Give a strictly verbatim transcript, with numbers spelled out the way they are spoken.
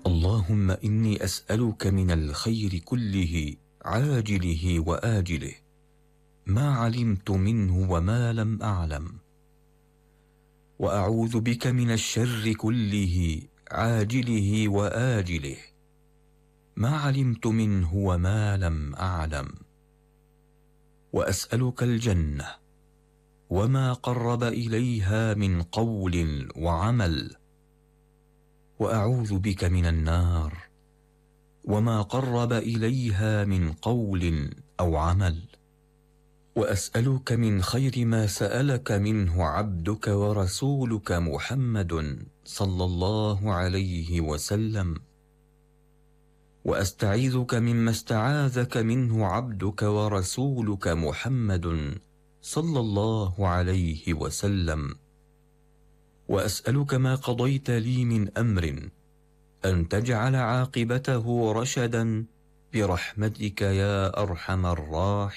اللهم إني أسألك من الخير كله عاجله وآجله ما علمت منه وما لم أعلم، وأعوذ بك من الشر كله عاجله وآجله ما علمت منه وما لم أعلم، وأسألك الجنة وما قرب إليها من قول وعمل، وأعوذ بك من النار وما قرب إليها من قول أو عمل، وأسألك من خير ما سألك منه عبدك ورسولك محمد صلى الله عليه وسلم، وأستعيذك مما استعاذك منه عبدك ورسولك محمد صلى الله عليه وسلم، وأسألك ما قضيت لي من أمر أن تجعل عاقبته رشدا برحمتك يا أرحم الراحمين.